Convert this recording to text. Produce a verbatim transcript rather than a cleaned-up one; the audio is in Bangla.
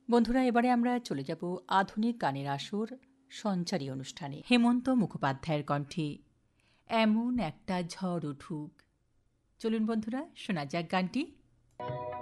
বন্ধুরা, এবারে আমরা চলে যাব আধুনিক গানের আসর সঞ্চারী অনুষ্ঠানে। হেমন্ত মুখোপাধ্যায়ের কণ্ঠে এমন একটা ঝড় উঠুক। চলুন বন্ধুরা, শোনা যাক গানটি।